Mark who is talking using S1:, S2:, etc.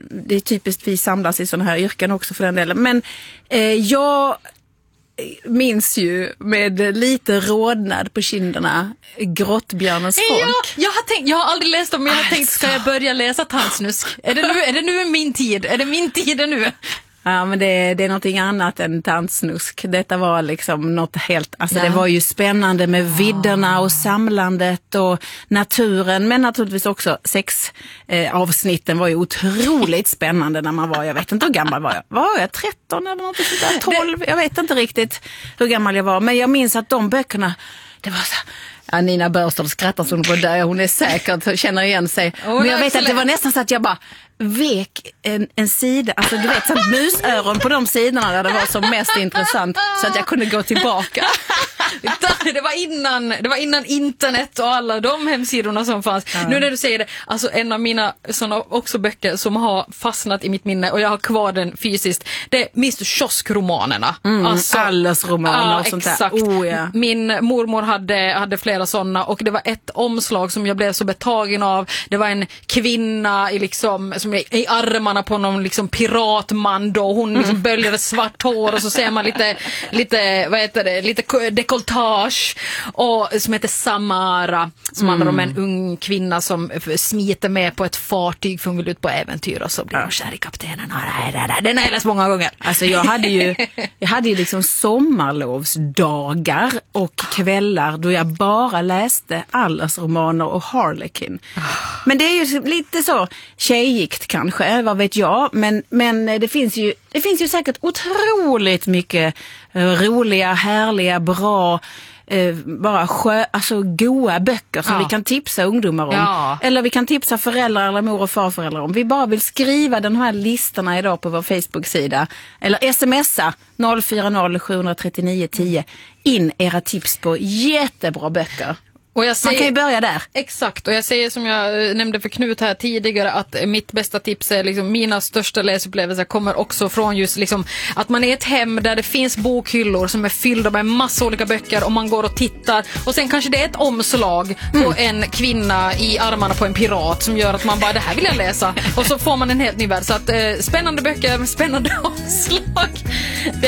S1: det är typiskt vi samlas i sådana här yrken också för den delen. Men jag minns ju med lite rodnad på kinderna Grottbjörnens folk.
S2: Ja, jag har aldrig läst dem, men jag har tänkt, ska jag börja läsa Tandsnusk? Är det nu min tid? Är det min tid nu?
S1: Ja, men det är någonting annat än tandsnusk. Detta var liksom något helt, alltså det var ju spännande med vidderna och samlandet och naturen, men naturligtvis också avsnitten var ju otroligt spännande när man var, jag vet inte hur gammal var jag. Var jag 13 eller något sånt där, 12? Jag vet inte riktigt hur gammal jag var, men jag minns att de böckerna, det var så. Ja, Nina Börstad skrattar som på där, hon är säkert känner igen sig. Men jag vet att det var nästan så att jag bara vek en sida, alltså du vet, sånt musöron på de sidorna där det var som mest intressant, så att jag kunde gå tillbaka.
S2: Det var innan internet och alla de hemsidorna som fanns. Ja. Nu när du säger det, alltså en av mina såna också böcker som har fastnat i mitt minne och jag har kvar den fysiskt, det är Mr. Kiosk-romanerna.
S1: Alltså, Allers-romaner och sånt
S2: exakt.
S1: där. Ja.
S2: Min mormor hade flera sådana och det var ett omslag som jag blev så betagen av. Det var en kvinna som är i armarna på någon liksom piratman då. Hon liksom böljade svart hår och så ser man lite vad heter det, lite dekoltage och som heter Samara, som handlar om en ung kvinna som smiter med på ett fartyg för hon vill ut på äventyr och så blir hon kär i kaptenen. Den har jag läst många gånger.
S1: Alltså jag hade ju liksom sommarlovsdagar och kvällar då jag bara läste Allers-romaner och Harlequin. Men det är ju lite så tjejgikt kanske, vad vet jag, men det finns ju säkert otroligt mycket roliga, härliga, bra alltså goa böcker som vi kan tipsa ungdomar om. Ja. Eller vi kan tipsa föräldrar eller mor- och farföräldrar om. Vi bara vill skriva de här listorna idag på vår Facebook-sida. Eller smsa 040 739 10 in era tips på jättebra böcker.
S2: Och jag säger,
S1: man kan ju börja där.
S2: Exakt, och jag säger som jag nämnde för Knut här tidigare att mitt bästa tips är liksom, mina största läsupplevelser kommer också från just liksom att man är ett hem där det finns bokhyllor som är fyllda med massa olika böcker och man går och tittar och sen kanske det är ett omslag på en kvinna i armarna på en pirat som gör att man bara, det här vill jag läsa, och så får man en helt ny värld. Så att spännande böcker med spännande omslag.